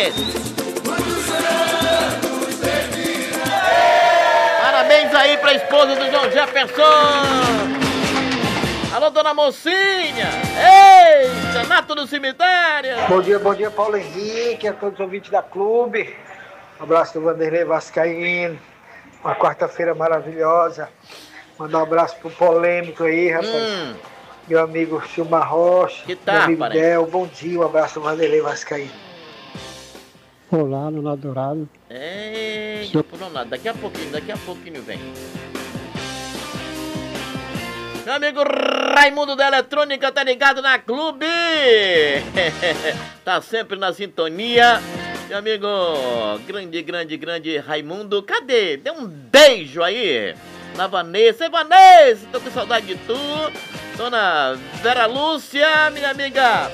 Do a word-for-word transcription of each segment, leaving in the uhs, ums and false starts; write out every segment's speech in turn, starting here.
Parabéns aí pra esposa do João Jefferson. Alô, dona Mocinha! Eita, Nato do Cemitério! Bom dia, bom dia, Paulo Henrique, a todos os ouvintes da Clube. Um abraço do Vanderlei Vascaíno. Uma quarta-feira maravilhosa. Mandar um abraço pro polêmico aí, rapaz. Hum. Meu amigo Silmar Rocha. Que tá, meu amigo parente? Del. Bom dia, um abraço do Vanderlei Vascaíno. Olá, no Dourado. Eita, por um lado. Daqui a pouquinho, daqui a pouquinho vem. Meu amigo Raimundo da Eletrônica tá ligado na Clube. Tá sempre na sintonia. Meu amigo grande, grande, grande Raimundo. Cadê? Dê um beijo aí na Vanessa. Ei, Vanessa, tô com saudade de tu. Dona Vera Lúcia, minha amiga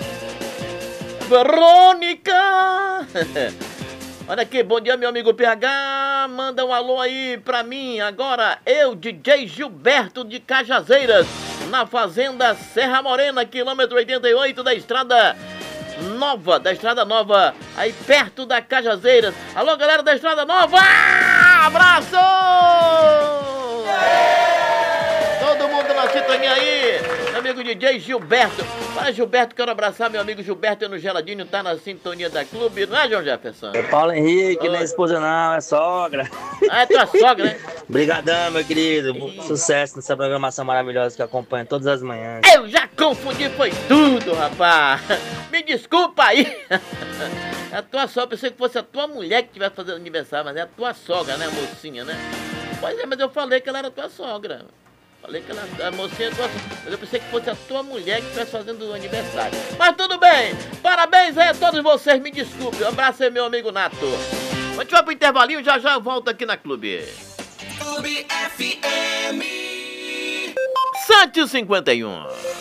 Verônica. Olha aqui, bom dia, meu amigo P H. Manda um alô aí pra mim. Agora, eu, D J Gilberto de Cajazeiras, na Fazenda Serra Morena, quilômetro oitenta e oito da Estrada Nova, da Estrada Nova, aí perto da Cajazeiras. Alô, galera da Estrada Nova! Abraço! Todo mundo na sintonia aí, meu amigo D J Gilberto. Fala, Gilberto, quero abraçar meu amigo Gilberto no Geladinho, tá na sintonia da Clube, não é, João Jefferson? É Paulo Henrique, Oi. não é esposa não, é sogra. Ah, é tua sogra, né? Obrigadão, meu querido. Sucesso nessa programação maravilhosa que acompanha todas as manhãs. Eu já confundi, foi tudo, rapaz. Me desculpa aí. É a tua sogra, pensei que fosse a tua mulher que estivesse fazendo aniversário, mas é a tua sogra, né, mocinha, né? Pois é, mas eu falei que ela era tua sogra. Falei que ela, a mocinha é tua sogra, mas eu pensei que fosse a tua mulher que estivesse fazendo o aniversário. Mas tudo bem, parabéns aí a todos vocês, me desculpe. Um abraço aí, meu amigo Nato. A gente vai pro intervalinho, já já eu volto aqui na Clube. Clube F M. cento e cinquenta e um.